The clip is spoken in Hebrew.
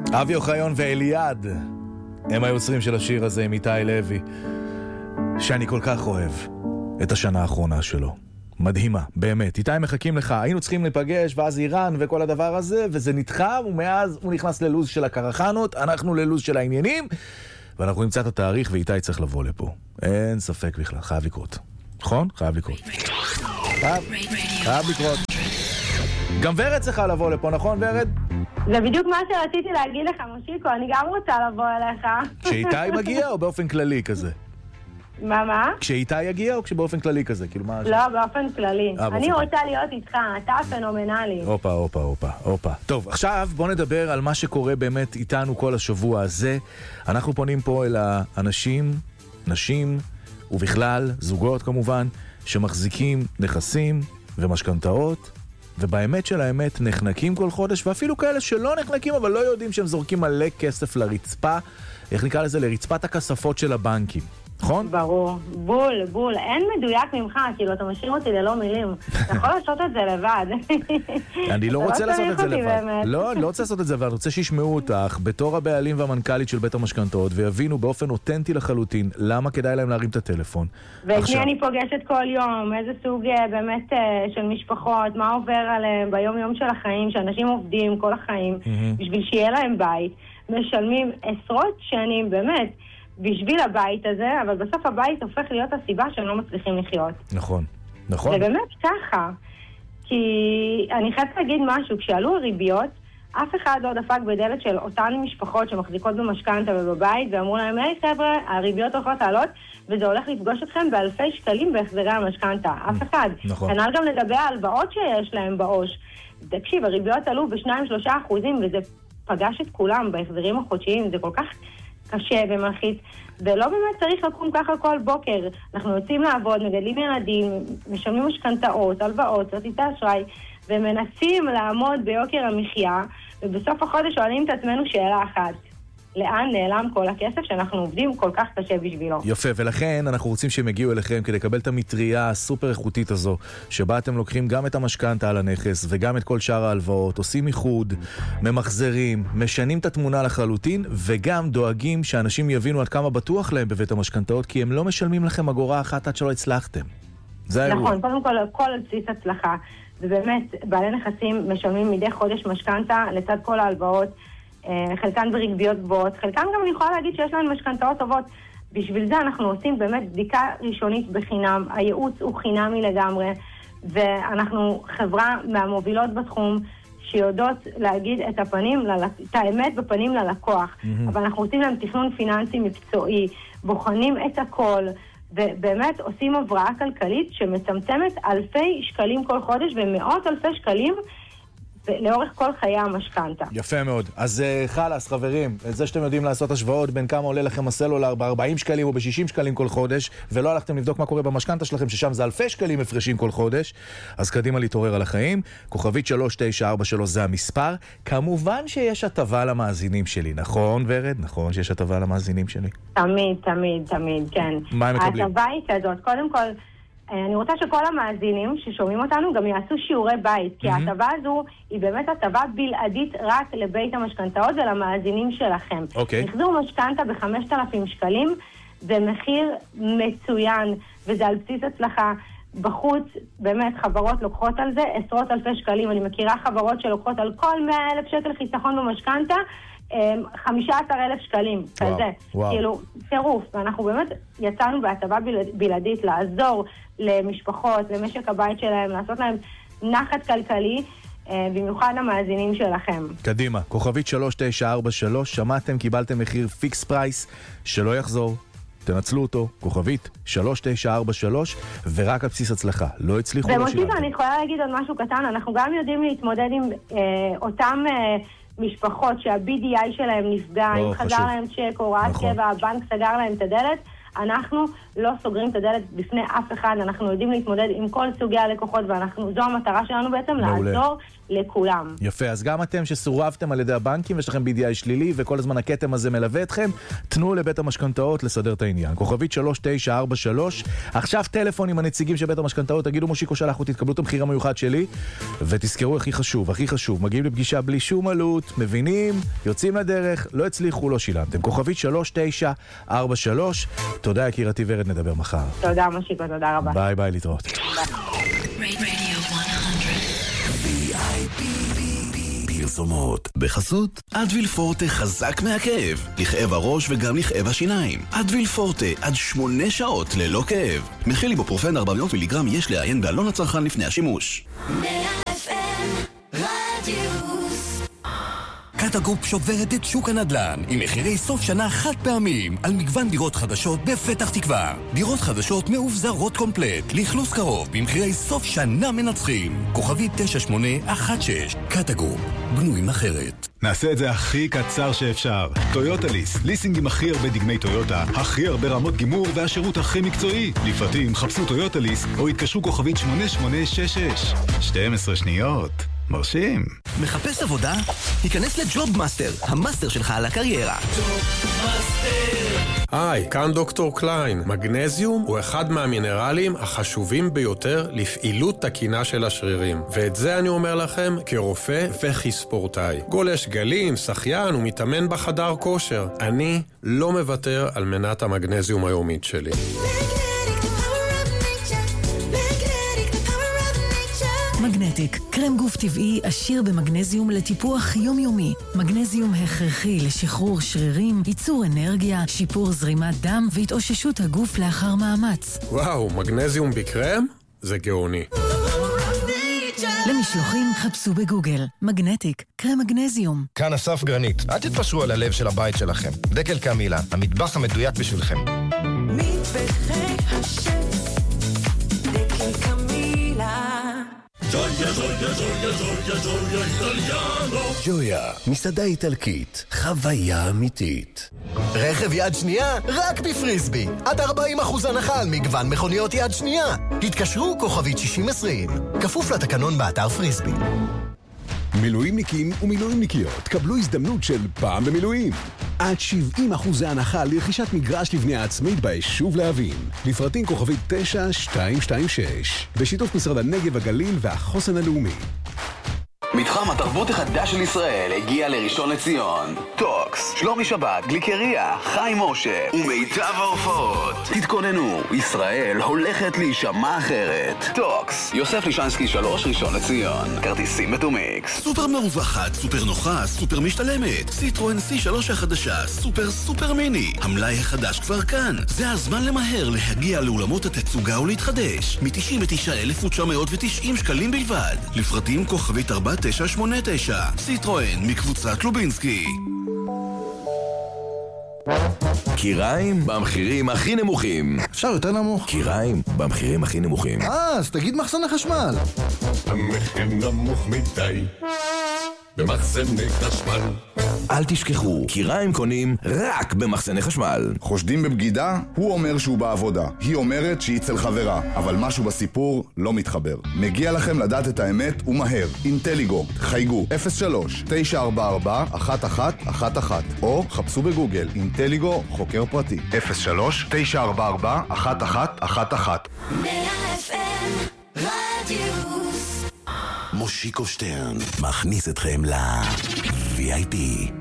אבי אוחיון ואליעד הם היוצרים של השיר הזה עם איתי לוי, שאני כל כך אוהב את השנה האחרונה שלו. מדהימה, באמת. איתי, מחכים לך. היינו צריכים לפגש, ואז איראן וכל הדבר הזה, וזה נדחה, ומאז הוא נכנס ללוז של הקרחנות, אנחנו ללוז של העניינים, ואנחנו נמצא את התאריך, ואיתי צריך לבוא לפה. אין ספק בכלל, חייב לקרות. נכון? חייב לקרות. חייב לקרות. גם ורד צריכה לבוא לפה, נכון ורד? זה בדיוק מה שרציתי להגיד לך, מושיקו, אני גם רוצה לבוא אליך. כשאיתי מגיע או באופן כללי כזה? מה? כשאיתי יגיע או כשבאופן כללי כזה? כאילו מה... לא, באופן כללי. אני רוצה להיות איתך, אתה פנומנלי. הופה. טוב, עכשיו בוא נדבר על מה שקורה באמת איתנו כל השבוע הזה. אנחנו פונים פה אל האנשים, נשים, ובכלל, זוגות כמובן, שמחזיקים נכסים ומשכנתאות, ובאמת של האמת נחנקים כל חודש, ואפילו כאלה שלא נחנקים, אבל לא יודעים שהם זורקים מלא כסף לרצפה, איך נקרא לזה? לרצפת הכספות של הבנקים. נכון? ברור. בול. אין מדויק ממך, כאילו אתה משאיר אותי ללא מילים. אתה יכול לעשות את זה לבד. אני לא רוצה לעשות את זה לבד. לא, אני לא רוצה לעשות את זה, אבל אני רוצה שישמעו אותך בתור הבעלים והמנכ"לית של בית המשכנתאות, ויבינו באופן אותנטי לחלוטין למה כדאי להם להרים את הטלפון. ואת מי אני פוגשת כל יום, איזה סוג באמת של משפחות, מה עובר עליהם ביום יום של החיים, שאנשים עובדים כל החיים, בשביל שיהיה להם בית, משלמים עשרות שנים, באמת, בשביל הבית הזה, אבל בסוף הבית הופך להיות הסיבה שהם לא מצליחים לחיות. נכון. זה באמת ככה. כי אני חייבת להגיד משהו, כשעלו הריביות, אף אחד לא דפק בדלת של אותן משפחות שמחזיקות במשכנתא ובבית, ואמרו להם, היי חבר'ה, הריביות הולכות לעלות, וזה הולך לפגוש אתכם באלפי שקלים בהחזרי המשכנתא. אף אחד. נכון. כנ"ל גם לגבי ההלוואות שיש להם בעו"ש. תקשיב, הריביות עלו ב2-3%, וזה פגש את כולם בהחזרים החודשיים, זה כל כך קשה ומלחיץ, ולא באמת צריך לקום ככה כל בוקר. אנחנו יוצאים לעבוד, מגדלים ילדים, משלמים משכנתאות, הלוואות, כרטיסי אשראי, ומנסים לעמוד ביוקר המחיה, ובסוף החודש שואלים את עצמנו שאלה אחת: לאן נעלם כל הכסף שאנחנו עובדים כל כך קשה בשבילו? יפה, ולכן אנחנו רוצים שהם יגיעו אליכם כדי לקבל את המטריה הסופר איכותית הזו, שבה אתם לוקחים גם את המשכנתא על הנכס וגם את כל שאר ההלוואות, עושים איחוד, ממחזרים, משנים את התמונה לחלוטין, וגם דואגים שאנשים יבינו עד כמה בטוח להם בבית המשכנתאות, כי הם לא משלמים לכם אגורה אחת עד שלא הצלחתם. זה האירוע. נכון, קודם כל, כל על בסיס הצלחה. ובאמת, בעלי נכסים משלמים מדי חודש משכנתא לצד כל ההלוואות, חלקן בריביות גבוהות, חלקן גם אני יכולה להגיד שיש להן משכנתאות טובות. בשביל זה אנחנו עושים באמת בדיקה ראשונית בחינם, הייעוץ הוא חינמי לגמרי, ואנחנו חברה מהמובילות בתחום שיודעות להגיד את האמת בפנים ללקוח, אבל אנחנו עושים להם תכנון פיננסי מקצועי, בוחנים את הכל, ובאמת עושים הבראה כלכלית שמצמצמת אלפי שקלים כל חודש ומאות אלפי שקלים לאורך כל חיי המשכנתא. יפה מאוד. אז חלאס, חברים, זה שאתם יודעים לעשות השוואות בין כמה עולה לכם הסלולר ב-40 שקלים או ב-60 שקלים כל חודש, ולא הלכתם לבדוק מה קורה במשכנתא שלכם, ששם זה אלפי שקלים הפרשים כל חודש, אז קדימה להתעורר על החיים. כוכבית 3943 זה המספר. כמובן שיש הטבה למאזינים שלי, נכון ורד? נכון שיש הטבה למאזינים שלי? תמיד, כן. מה הם מקבלים? ההטבה היא כזאת, קודם כל, אני רוצה שכל המאזינים ששומעים אותנו גם יעשו שיעורי בית, כי ההטבה הזו היא באמת הטבה בלעדית רק לבית המשכנתאות ולמאזינים שלכם. מחזור משכנתא ב5,000 שקלים, זה מחיר מצוין, וזה על בסיס הצלחה. בחוץ, באמת, חברות לוקחות על זה עשרות אלפי שקלים. אני מכירה חברות שלוקחות על כל 100,000 שקל חיסכון במשכנתא, 15,000 שקלים, כזה. כאילו, טירוף. ואנחנו באמת יצאנו בהטבה בלעדית לעזור למשפחות, למשק הבית שלהם, לעשות להם נחת כלכלי, במיוחד המאזינים שלכם. קדימה, כוכבית 3943, שמעתם, קיבלתם מחיר פיקס פרייס, שלא יחזור. תנצלו אותו, כוכבית 3943, ורק על בסיס הצלחה. לא הצליחו לא שילמתם. ומוסיפה, אני יכולה להגיד עוד משהו קטן, אנחנו גם יודעים להתמודד עם אותם משפחות שה-BDI שלהם נפגע, אם חזר להם צ'ק, הוראת קבע, הבנק סגר להם את הדלת, אנחנו לא סוגרים את הדלת בפני אף אחד, אנחנו יודעים להתמודד עם כל סוגי הלקוחות, זו המטרה שלנו בעצם, לעזור לכולם. יפה, אז גם אתם שסורבתם על ידי הבנקים ויש לכם BDI שלילי וכל הזמן הכתם הזה מלווה אתכם, תנו לבית המשכנתאות לסדר את העניין. כוכבית 3943, עכשיו טלפון עם הנציגים של בית המשכנתאות, תגידו מושיקו שלח אותי, תקבלו את המחיר המיוחד שלי, ותזכרו הכי חשוב, מגיעים לפגישה בלי שום עלות, מבינים, יוצאים לדרך, לא הצליחו, לא שילמתם. כוכבית 3943, תודה יקירתי ורד, נדבר מחר. תודה מושיקו, תודה רבה. ביי ביי, להתראות. פרסומות בחסות אדוויל פורטה חזק מהכאב, לכאב הראש וגם לכאב השיניים. אדוויל פורטה עד 8 שעות ללא כאב. מכיל איבופרופן 400 מיליגרם, יש לעיין בעלון הצרכן לפני השימוש. קטגרופ שוברת את שוק הנדל"ן עם מחירי סוף שנה חד פעמים על מגוון דירות חדשות בפתח תקווה. דירות חדשות מאובזרות קומפלט, לכלוס קרוב במחירי סוף שנה מנצחים. כוכבית 9816. קטגרופ, בנויים אחרת. נעשה את זה הכי קצר שאפשר. טויוטה ליס, ליסינג עם הכי הרבה דגמי טויוטה, הכי הרבה רמות גימור והשירות הכי מקצועי. לפרטים חפשו טויוטה ליס או התקשרו כוכבית 8866. 12 שניות. מרשים. מחפש עבודה? היכנס לג'וב מאסטר, המאסטר שלך על הקריירה. היי, כאן דוקטור קליין. מגנזיום הוא אחד מהמינרלים החשובים ביותר לפעילות תקינה של השרירים. ואת זה אני אומר לכם כרופא וכספורטאי. גולש גלים, שחיין ומתאמן בחדר כושר. אני לא מוותר על מנת המגנזיום היומית שלי. מגנטיק, קרם גוף טבעי עשיר במגנזיום לטיפוח יומיומי. מגנזיום הכרחי לשחרור שרירים, ייצור אנרגיה, שיפור זרימת דם והתאוששות הגוף לאחר מאמץ. וואו, מגנזיום בקרם? זה גאוני. למשלוחים חפשו בגוגל. מגנטיק, קרם מגנזיום. כאן אסף גרנית. אל תתפשרו על הלב של הבית שלכם. דקל קמילה, המטבח המדויק בשבילכם. מטבחי השף, דקל קמילה. ג'ויה, מסעדה איטלקית, חוויה אמיתית. רכב יד שנייה, רק בפריסבי. עד 40% הנחה על מגוון מכוניות יד שנייה. התקשרו כוכבית 6020. כפוף לתקנון באתר פריסבי. מילואימניקים ומילואימניקיות, קבלו הזדמנות של פעם במילואים. עד 70% הנחה לרכישת מגרש לבנייה עצמית ביישוב להבים. לפרטים כוכבית 9226. בשיתוף משרד הנגב הגליל והחוסן הלאומי. מתחם התרבות החדש של ישראל הגיע לראשון לציון. טוקס, שלומי שבת, גליקריה, חיים משה ומיטב ההופעות. תתכוננו, ישראל הולכת להישמע אחרת. טוקס, יוסף לישנסקי 3, ראשון לציון. כרטיסים בטומיקס. סופר מרווחת, סופר נוחה, סופר משתלמת. סיטרואן C3 החדשה, סופר מיני. המלאי החדש כבר כאן. זה הזמן למהר להגיע לאולמות התצוגה ולהתחדש. מ-99,990 שקלים בלבד. לפרטים כוכבית 4989. סיטרואן מקבוצת לובינסקי. קיריים במחירים הכי נמוכים. אפשר יותר נמוך? קיריים במחירים הכי נמוכים. אז תגיד מחסן החשמל. המחיר נמוך מדי במחסני חשמל. אל תשכחו, קיריים קונים רק במחסני חשמל. חושדים בבגידה? הוא אומר שהוא בעבודה. היא אומרת שהיא אצל חברה. אבל משהו בסיפור לא מתחבר. מגיע לכם לדעת את האמת ומהר. אינטליגו, חייגו 03-944-1111 או חפשו בגוגל אינטליגו חוקר פרטי 03-944-1111. 100 FM רדיוס. מושיקו שטרן מכניס אתכם ל-VIP.